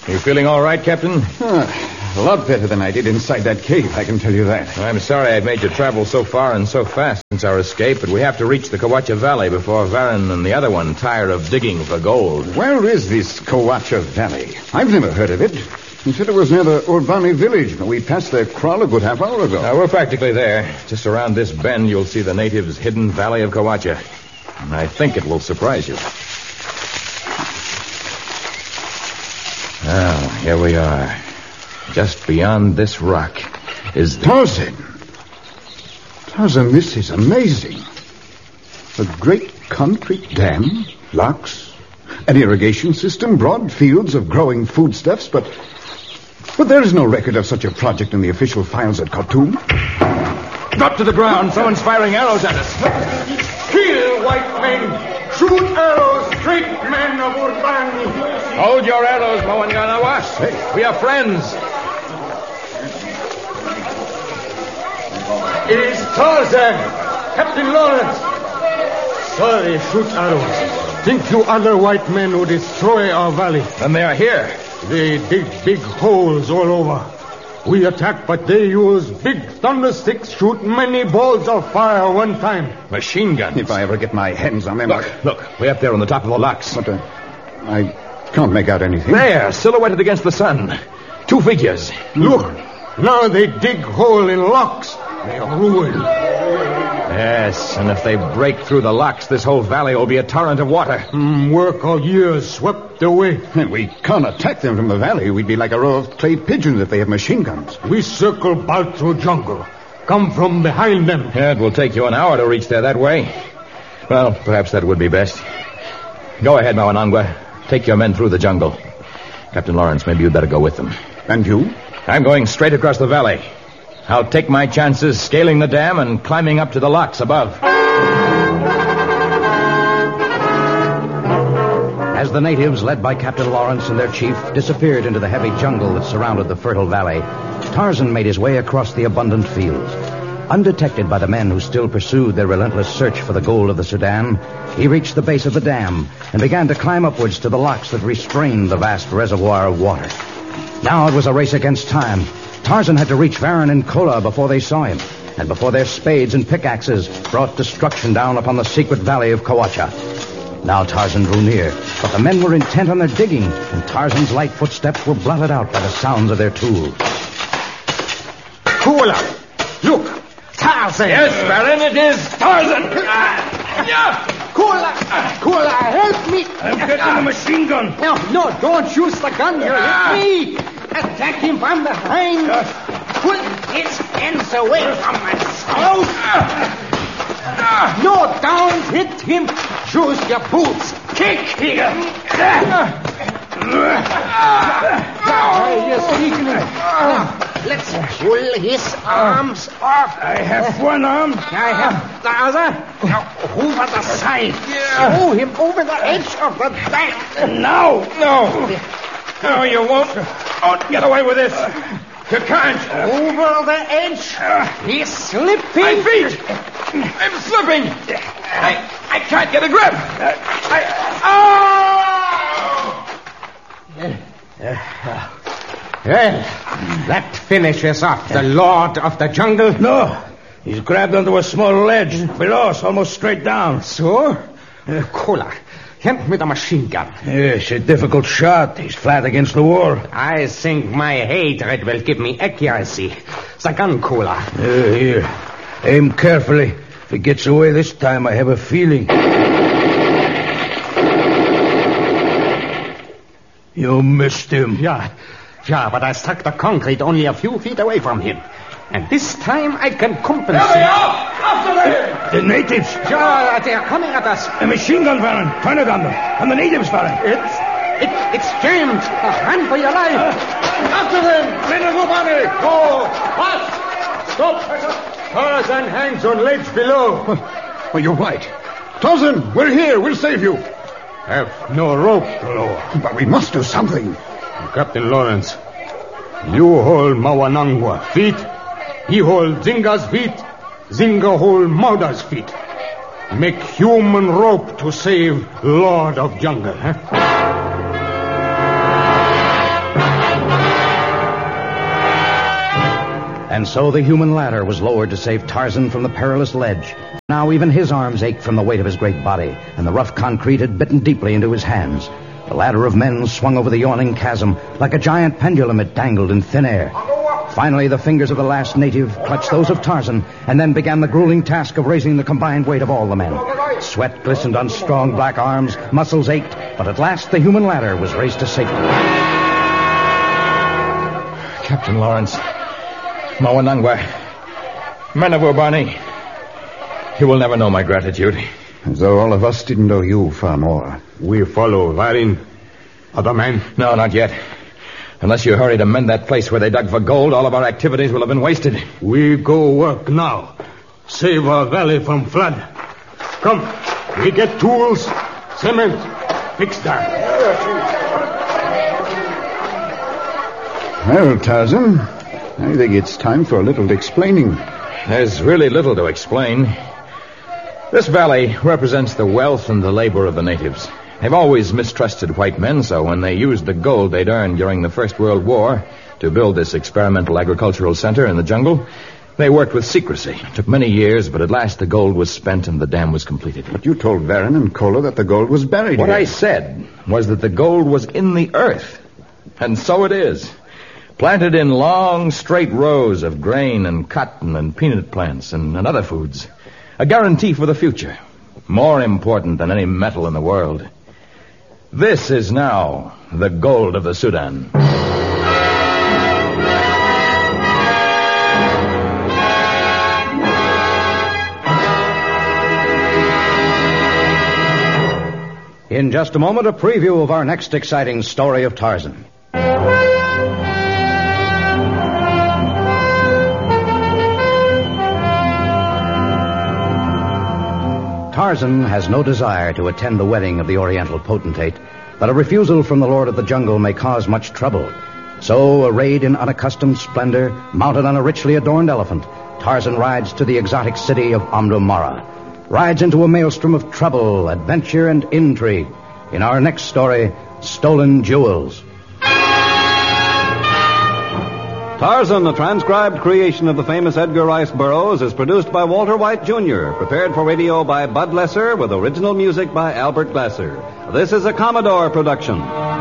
You feeling all right, Captain? A lot better than I did inside that cave, I can tell you that. I'm sorry I made you travel so far and so fast since our escape, but we have to reach the Kawacha Valley before Varan and the other one tire of digging for gold. Where is this Kawacha Valley? I've never heard of it. You said it was near the Urbani village, but we passed their kraal a good half hour ago. We're practically there. Just around this bend, you'll see the natives' hidden valley of Kawacha. And I think it will surprise you. Now, here we are. Just beyond this rock is... Tarzan, this is amazing. A great concrete dam, locks, an irrigation system, broad fields of growing foodstuffs, but there is no record of such a project in the official files at Khartoum. Drop to the ground. Someone's firing arrows at us. Kill, white men. Shoot arrows, straight men of Urbani. Hold your arrows, Moanganawas. Hey. We are friends. It is Tarzan, Captain Lawrence. Sorry, shoot arrows. Think you other white men will destroy our valley? Then they are here. They dig big holes all over. We attack, but they use big thunder sticks, shoot many balls of fire one time. Machine guns. If I ever get my hands on them... Look, way up there on the top of the locks. But I can't make out anything. There, silhouetted against the sun. 2 figures. Look, now they dig hole in locks. They are ruined. Yes, and if they break through the locks, this whole valley will be a torrent of water. Work of years swept away. We can't attack them from the valley. We'd be like a row of clay pigeons if they have machine guns. We circle about through jungle. Come from behind them. Yeah, it will take you an hour to reach there that way. Well, perhaps that would be best. Go ahead, Mawanangwa. Take your men through the jungle. Captain Lawrence, maybe you'd better go with them. And you? I'm going straight across the valley. I'll take my chances scaling the dam and climbing up to the locks above. As the natives, led by Captain Lawrence and their chief, disappeared into the heavy jungle that surrounded the fertile valley, Tarzan made his way across the abundant fields. Undetected by the men who still pursued their relentless search for the gold of the Sudan, he reached the base of the dam and began to climb upwards to the locks that restrained the vast reservoir of water. Now it was a race against time. Tarzan had to reach Varan and Kola before they saw him, and before their spades and pickaxes brought destruction down upon the secret valley of Kawacha. Now Tarzan drew near, but the men were intent on their digging, and Tarzan's light footsteps were blotted out by the sounds of their tools. Kola! Look! Tarzan! Yes, Varan, it is Tarzan! Kola, help me! I'm getting the machine gun. No, don't use the gun. You hit me! Attack him from behind. Pull his hands away from my throat. No, don't hit him. Use your boots. Kick here. You're weakening. Let's pull his arms off. I have one arm. I have the other. Now, over the side. Throw him over the edge of the back. No, you won't. Don't get away with this. You can't. Over the edge. He's slipping. My feet. I'm slipping. I can't get a grip. Well, that finishes off the Lord of the Jungle. No, he's grabbed onto a small ledge below us, almost straight down. So? Kola, hand me the machine gun. Yes, a difficult shot. He's flat against the wall. I think my hatred will give me accuracy. The gun, Kola. Here. Aim carefully. If he gets away this time, I have a feeling. You missed him. Yeah, but I struck the concrete only a few feet away from him. And this time I can compensate. There they are! After them! The natives. Yeah, they are coming at us. A machine gun, Varan. Turn it on them. And the natives, Varan. It's James. Run for your life. After them! Little Rubani! Go! Fast! Stop! Tarzan hangs on ledge below. Well, you're right. Tarzan, we're here. We'll save you. Have no rope to lower. But we must do something. Captain Lawrence, you hold Mawanangwa feet. He hold Zinga's feet. Zinga hold Mauda's feet. Make human rope to save Lord of Jungle, huh? And so the human ladder was lowered to save Tarzan from the perilous ledge. Now even his arms ached from the weight of his great body, and the rough concrete had bitten deeply into his hands. The ladder of men swung over the yawning chasm. Like a giant pendulum, it dangled in thin air. Finally, the fingers of the last native clutched those of Tarzan, and then began the grueling task of raising the combined weight of all the men. Sweat glistened on strong black arms, muscles ached, but at last the human ladder was raised to safety. Captain Lawrence, Mawanangwa, men of Ubani, you will never know my gratitude. As though all of us didn't owe you far more. We follow Varin. Other men? No, not yet. Unless you hurry to mend that place where they dug for gold, all of our activities will have been wasted. We go work now. Save our valley from flood. Come, we get tools, cement, fix that. Well, Tarzan, I think it's time for a little explaining. There's really little to explain. This valley represents the wealth and the labor of the natives. They've always mistrusted white men, so when they used the gold they'd earned during the First World War to build this experimental agricultural center in the jungle, they worked with secrecy. It took many years, but at last the gold was spent and the dam was completed. But you told Varin and Kola that the gold was buried What here. I said was that the gold was in the earth. And so it is. Planted in long, straight rows of grain and cotton and peanut plants and other foods. A guarantee for the future. More important than any metal in the world. This is now the gold of the Sudan. In just a moment, a preview of our next exciting story of Tarzan. Tarzan has no desire to attend the wedding of the Oriental potentate, but a refusal from the Lord of the Jungle may cause much trouble. So, arrayed in unaccustomed splendor, mounted on a richly adorned elephant, Tarzan rides to the exotic city of Amdumara. Rides into a maelstrom of trouble, adventure, and intrigue. In our next story, Stolen Jewels. Tarzan, a transcribed creation of the famous Edgar Rice Burroughs, is produced by Walter White, Jr., prepared for radio by Bud Lesser, with original music by Albert Glasser. This is a Commodore production.